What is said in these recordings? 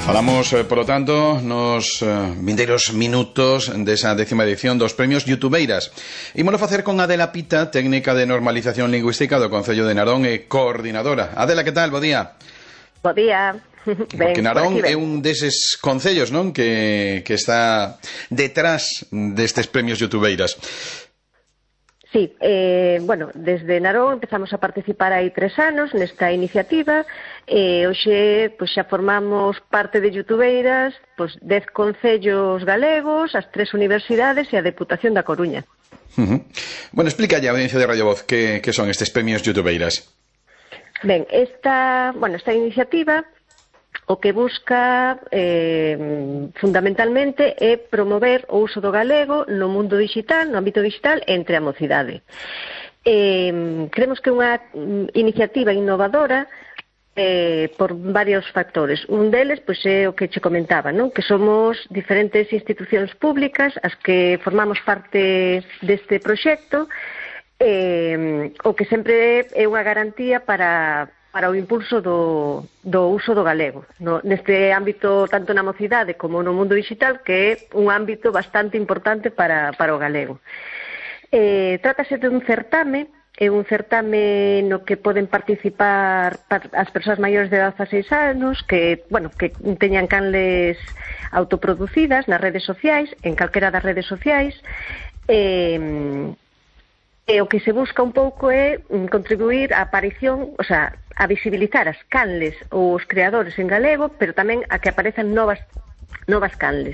Falamos, polo tanto, nos vindeiros minutos desa 10ª edición dos premios Youtubeiras. Ímolo facer con Adela Pita, técnica de normalización lingüística do Concello de Narón e coordinadora. Adela, que tal? Bo día. Bo día. Porque Narón é un deses concellos, non? Que está detrás destes premios Youtubeiras. Sí, bueno, desde Narón empezamos a participar hai 3 anos nesta iniciativa e hoxe pois, xa formamos parte de Youtubeiras, pois, 10 concellos galegos, as 3 universidades e a Deputación da Coruña. Bueno, explícalle a audiencia de Radio Voz que son estes premios Youtubeiras. Ben, esta iniciativa o que busca fundamentalmente é promover o uso do galego no mundo digital, no ámbito digital, entre a mocidade. Creemos que é unha iniciativa innovadora por varios factores. Un deles pois, é o que che comentaba, non? Que somos diferentes institucións públicas as que formamos parte deste proxecto, o que sempre é unha garantía para o impulso do uso do galego neste ámbito tanto na mocidade como no mundo digital, que é un ámbito bastante importante para o galego. Trátase de un certame, é un certame no que poden participar as persoas maiores de 16 anos que teñan canles autoproducidas nas redes sociais, en calquera das redes sociais, e o que se busca un pouco é contribuir á aparición, o sea, a visibilizar as canles ou os creadores en galego, pero tamén a que aparezan novas canles.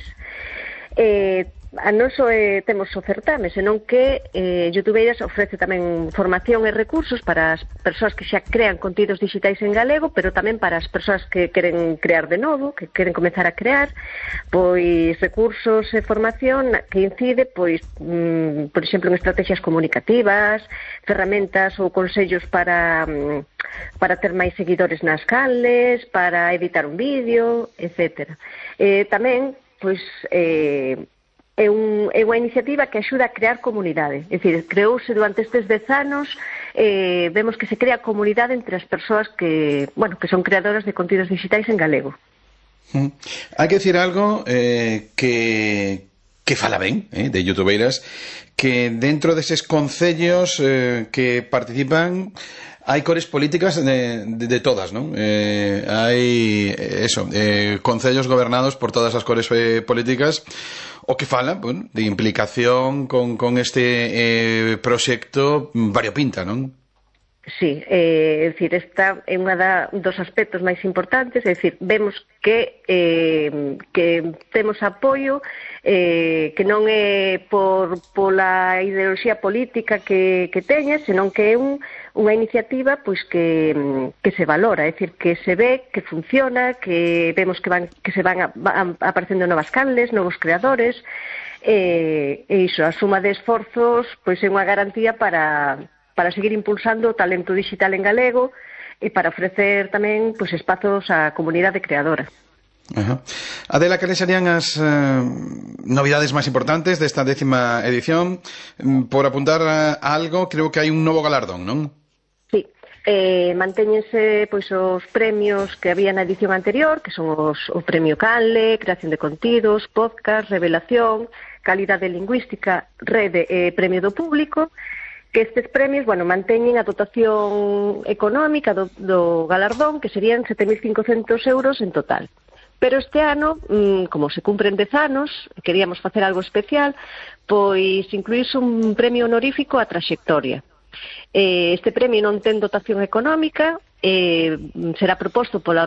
A non só temos o certame, senón que Youtubeiras ofrece tamén formación e recursos para as persoas que xa crean contidos digitais en galego, pero tamén para as persoas que queren crear de novo, que queren comezar a crear, pois recursos e formación que incide, pois, por exemplo, en estrategias comunicativas, ferramentas ou consellos para ter máis seguidores nas canles, para editar un vídeo, etc. Tamén, pois, é unha iniciativa que axuda a crear comunidade. É dicir, creouse durante estes 10 anos, vemos que se crea comunidade entre as persoas que son creadoras de contidos digitais en galego. Hai que decir algo que fala ben de Youtubeiras, que dentro deses concellos que participan hai cores políticas de todas, non? Hai concellos gobernados por todas as cores políticas, o que fala, bueno, de implicación con este proxecto variopinta, non? Sí, é dicir, esta é unha dos aspectos máis importantes, é dicir, vemos que temos apoio, que non é pola ideoloxía política que teña, senón que é unha iniciativa pois que se valora, é dicir, que se ve, que funciona, que vemos que se van aparecendo novas canles, novos creadores, e iso, a suma de esforzos, pois é unha garantía para seguir impulsando o talento digital en galego e para ofrecer tamén pois, espazos á comunidade creadora. Adela, cales serían as novidades máis importantes desta 10ª edición? Por apuntar a algo, creo que hai un novo galardón, non? Sí, mantéñense pois, os premios que había na edición anterior, que son o Premio Canle, Creación de Contidos, Podcast, Revelación, Calidade Lingüística, Rede e Premio do Público, que estes premios, manteñen a dotación económica do galardón, que serían 7.500 euros en total. Pero este ano, como se cumpren 10 anos, queríamos facer algo especial, pois incluírse un premio honorífico á traxectoria. Este premio non ten dotación económica, será proposto pola